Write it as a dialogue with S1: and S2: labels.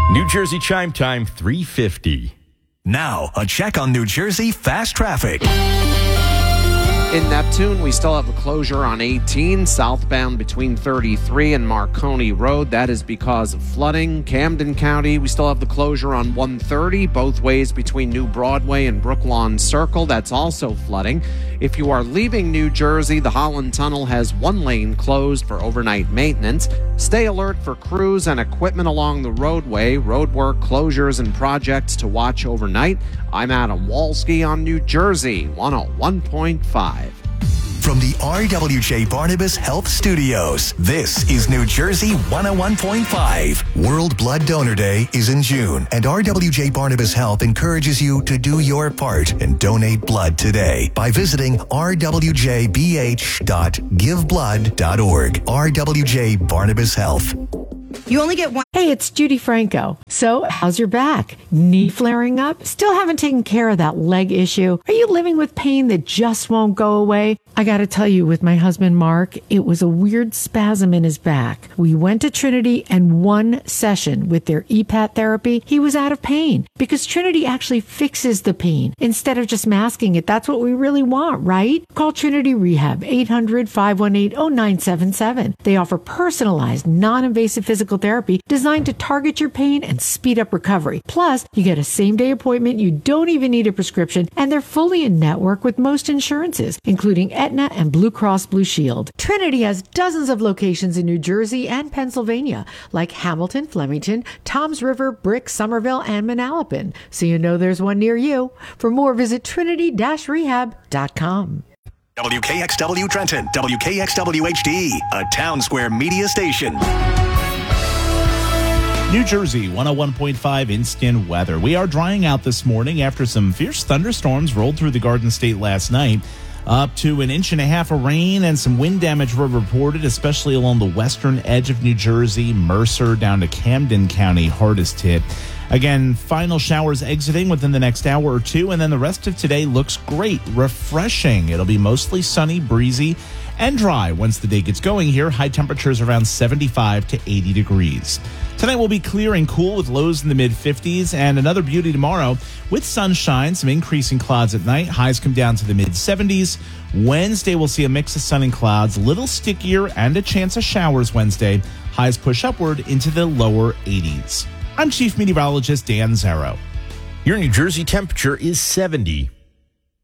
S1: New Jersey Chime Time, 3:50.
S2: Now, a check on New Jersey fast traffic.
S3: In Neptune, we still have a closure on 18 southbound between 33 and Marconi Road. That is because of flooding. Camden County, we still have the closure on 130, both ways between New Broadway and Brooklawn Circle. That's also flooding. If you are leaving New Jersey, the Holland Tunnel has one lane closed for overnight maintenance. Stay alert for crews and equipment along the roadway, roadwork, closures, and projects to watch overnight. I'm Adam Walski on New Jersey 101.5.
S2: From the RWJ Barnabas Health Studios, this is New Jersey 101.5. World Blood Donor Day is in June, and RWJ Barnabas Health encourages you to do your part and donate blood today by visiting rwjbh.giveblood.org. RWJ Barnabas Health.
S4: You only get one.
S5: Hey, it's Judy Franco. So, how's your back? Knee flaring up? Still haven't taken care of that leg issue? Are you living with pain that just won't go away? I gotta tell you, with my husband Mark, it was a weird spasm in his back. We went to Trinity, and one session with their EPAT therapy, he was out of pain. Because Trinity actually fixes the pain instead of just masking it. That's what we really want, right? Call Trinity Rehab, 800-518-0977. They offer personalized, non-invasive physical therapy designed to target your pain and speed up recovery. Plus, you get a same-day appointment, you don't even need a prescription, and they're fully in network with most insurances, including Aetna and Blue Cross Blue Shield. Trinity has dozens of locations in New Jersey and Pennsylvania, like Hamilton, Flemington, Toms River, Brick, Somerville, and Manalapan. So you know there's one near you. For more, visit trinity-rehab.com.
S2: WKXW Trenton, WKXW HD, a Town Square media station.
S6: New Jersey 101.5 instant weather. We are drying out this morning after some fierce thunderstorms rolled through the Garden State last night. Up to 1.5 inches of rain and some wind damage were reported, especially along the western edge of New Jersey, Mercer down to Camden County, hardest hit. Again, final showers exiting within the next hour or two, and then the rest of today looks great, refreshing. It'll be mostly sunny, breezy, and dry once the day gets going here. High temperatures around 75 to 80 degrees. Tonight will be clear and cool with lows in the mid-50s, and another beauty tomorrow with sunshine, some increasing clouds at night. Highs come down to the mid-70s. Wednesday we'll see a mix of sun and clouds, a little stickier, and a chance of showers Wednesday. Highs push upward into the lower 80s. I'm Chief Meteorologist Dan Zarrow.
S1: Your New Jersey temperature is 70.